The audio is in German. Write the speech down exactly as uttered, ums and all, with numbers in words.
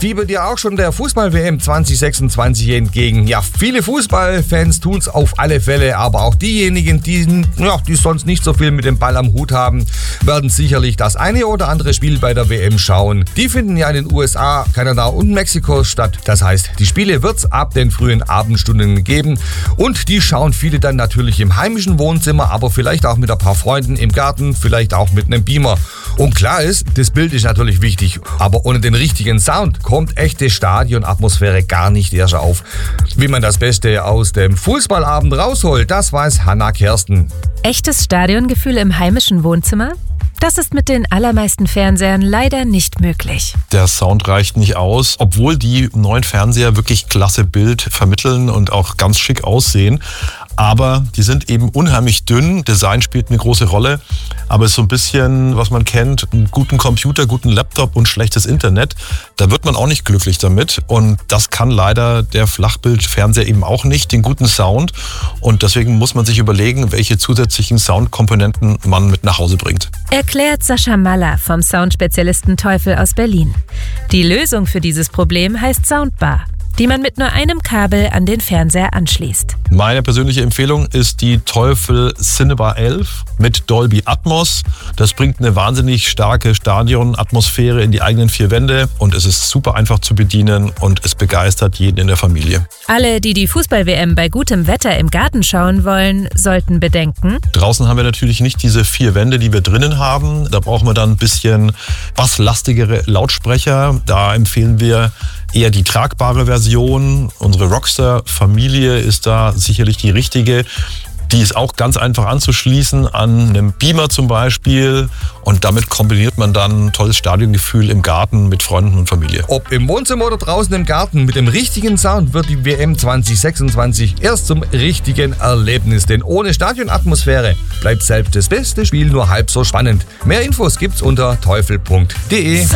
Fiebert dir auch schon der Fußball-W M zwanzig sechsundzwanzig entgegen? Ja, viele Fußballfans tun's auf alle Fälle, aber auch diejenigen, die, ja, die sonst nicht so viel mit dem Ball am Hut haben, werden sicherlich das eine oder andere Spiel bei der W M schauen. Die finden ja in den U S A, Kanada und Mexiko statt. Das heißt, die Spiele wird's ab den frühen Abendstunden geben und die schauen viele dann natürlich im heimischen Wohnzimmer, aber vielleicht auch mit ein paar Freunden im Garten, vielleicht auch mit einem Beamer. Und klar ist, das Bild ist natürlich wichtig, aber ohne den richtigen Sound kommt echte Stadionatmosphäre gar nicht erst auf. Wie man das Beste aus dem Fußballabend rausholt, das weiß Hannah Kersten. Echtes Stadiongefühl im heimischen Wohnzimmer? Das ist mit den allermeisten Fernsehern leider nicht möglich. Der Sound reicht nicht aus, obwohl die neuen Fernseher wirklich klasse Bild vermitteln und auch ganz schick aussehen. Aber die sind eben unheimlich dünn. Design spielt eine große Rolle. Aber es ist so ein bisschen, was man kennt, einen guten Computer, guten Laptop und schlechtes Internet. Da wird man auch nicht glücklich damit. Und das kann leider der Flachbildfernseher eben auch nicht, den guten Sound. Und deswegen muss man sich überlegen, welche zusätzlichen Soundkomponenten man mit nach Hause bringt. Erklärt Sascha Maller vom Soundspezialisten Teufel aus Berlin. Die Lösung für dieses Problem heißt Soundbar, die man mit nur einem Kabel an den Fernseher anschließt. Meine persönliche Empfehlung ist die Teufel Cinebar elf mit Dolby Atmos. Das bringt eine wahnsinnig starke Stadionatmosphäre in die eigenen vier Wände und es ist super einfach zu bedienen und es begeistert jeden in der Familie. Alle, die die Fußball-W M bei gutem Wetter im Garten schauen wollen, sollten bedenken: Draußen haben wir natürlich nicht diese vier Wände, die wir drinnen haben. Da brauchen wir dann ein bisschen basslastigere Lautsprecher. Da empfehlen wir eher die tragbare Version. Unsere Rockstar-Familie ist da sicherlich die richtige. Die ist auch ganz einfach anzuschließen an einem Beamer zum Beispiel. Und damit kombiniert man dann ein tolles Stadiongefühl im Garten mit Freunden und Familie. Ob im Wohnzimmer oder draußen im Garten, mit dem richtigen Sound wird die W M zwanzig sechsundzwanzig erst zum richtigen Erlebnis. Denn ohne Stadionatmosphäre bleibt selbst das beste Spiel nur halb so spannend. Mehr Infos gibt's unter teufel punkt de.